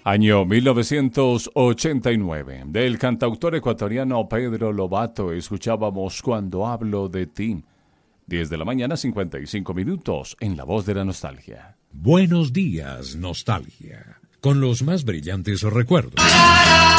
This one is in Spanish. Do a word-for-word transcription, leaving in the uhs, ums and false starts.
Año mil novecientos ochenta y nueve. Del cantautor ecuatoriano Pedro Lobato escuchábamos Cuando hablo de ti. diez de la mañana, cincuenta y cinco minutos, en La Voz de la Nostalgia. Buenos días, nostalgia. Con los más brillantes recuerdos.